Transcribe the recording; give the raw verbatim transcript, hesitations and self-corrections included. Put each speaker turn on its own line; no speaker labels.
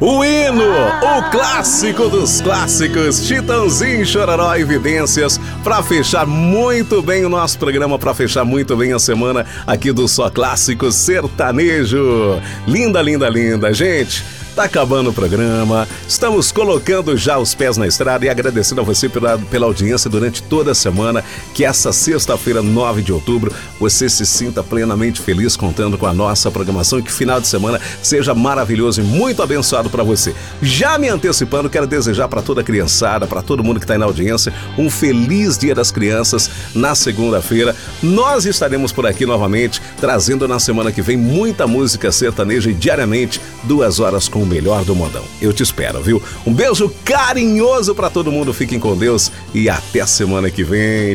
O hino, o clássico dos clássicos, Chitãozinho, Chororó e Evidências, para fechar muito bem o nosso programa, para fechar muito bem a semana aqui do Só Clássicos Sertanejo. Linda, linda, linda, gente. Tá acabando o programa, estamos colocando já os pés na estrada e agradecendo a você pela, pela audiência durante toda a semana, que essa sexta-feira, nove de outubro, você se sinta plenamente feliz contando com a nossa programação e que final de semana seja maravilhoso e muito abençoado para você. Já me antecipando, quero desejar para toda a criançada, para todo mundo que está aí na audiência, um feliz Dia das Crianças na segunda-feira. Nós estaremos por aqui novamente, trazendo na semana que vem muita música sertaneja e diariamente, duas horas com o melhor do modão. Eu te espero, viu? Um beijo carinhoso pra todo mundo, fiquem com Deus e até semana que vem.